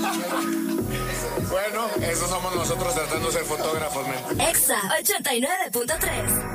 Bueno, eso somos nosotros tratando de ser fotógrafos, men. Exa 89.3.